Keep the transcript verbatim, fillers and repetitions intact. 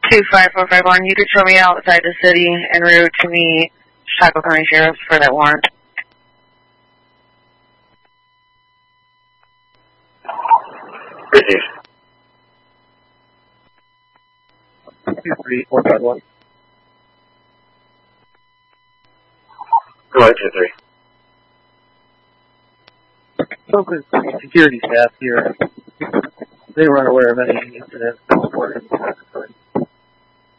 two five four five one, you could show me outside the city en route to meet Chicago County Sheriff for that warrant. Received. two three four five one. Go ahead, two three. Spoke with security staff here. They were unaware of any incidents.